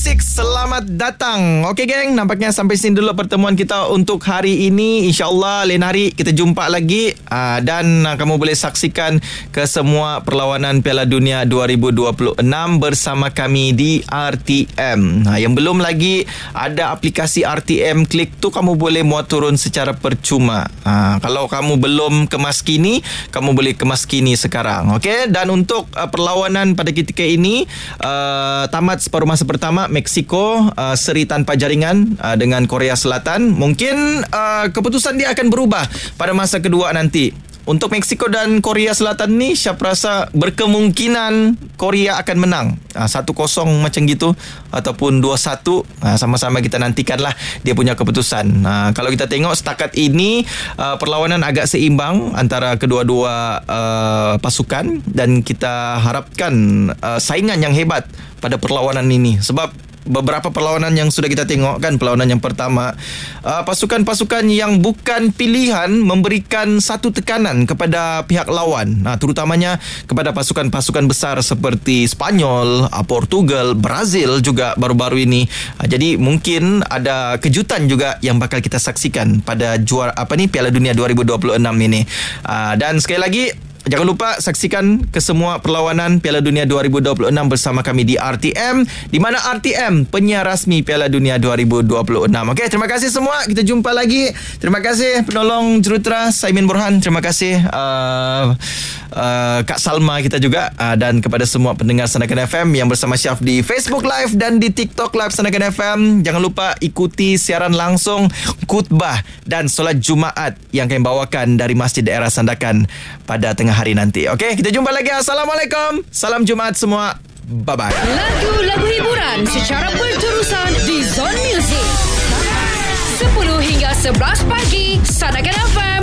Basic, selamat datang. Okey geng, nampaknya sampai sini dulu pertemuan kita untuk hari ini. InsyaAllah lain hari kita jumpa lagi. Dan kamu boleh saksikan ke semua perlawanan Piala Dunia 2026 bersama kami di RTM. Yang belum lagi ada aplikasi RTM Klik tu, kamu boleh muat turun secara percuma. Kalau kamu belum kemaskini, kamu boleh kemaskini sekarang. Okey, dan untuk perlawanan pada ketika ini tamat separuh masa pertama, Mexico seri tanpa jaringan dengan Korea Selatan. Mungkin keputusan dia akan berubah pada masa kedua nanti. Untuk Mexico dan Korea Selatan ni, siapa rasa berkemungkinan Korea akan menang 1-0 macam gitu, ataupun 2-1. Sama-sama kita nantikanlah dia punya keputusan. Kalau kita tengok setakat ini, perlawanan agak seimbang antara kedua-dua pasukan, dan kita harapkan saingan yang hebat pada perlawanan ini. Sebab beberapa perlawanan yang sudah kita tengok kan, perlawanan yang pertama, pasukan-pasukan yang bukan pilihan memberikan satu tekanan kepada pihak lawan, terutamanya kepada pasukan-pasukan besar seperti Spanyol, Portugal, Brazil juga baru-baru ini. Jadi mungkin ada kejutan juga yang bakal kita saksikan pada Piala Dunia 2026 ini. Dan sekali lagi, jangan lupa saksikan ke semua perlawanan Piala Dunia 2026 bersama kami di RTM, di mana RTM penyiar rasmi Piala Dunia 2026. Okey, terima kasih semua. Kita jumpa lagi. Terima kasih penolong jurutera Saimin Burhan. Terima kasih Kak Salma kita juga, dan kepada semua pendengar Sandakan FM yang bersama Syaf di Facebook Live dan di TikTok Live Sandakan FM. Jangan lupa ikuti siaran langsung khutbah dan solat Jumaat yang kami bawakan dari Masjid Daerah Sandakan pada tengah hari nanti. Okey, kita jumpa lagi. Assalamualaikum. Salam Jumaat semua. Bye-bye. Lagu-lagu hiburan secara berterusan di Zone Music 10 hingga 11 pagi. Sandakan FM.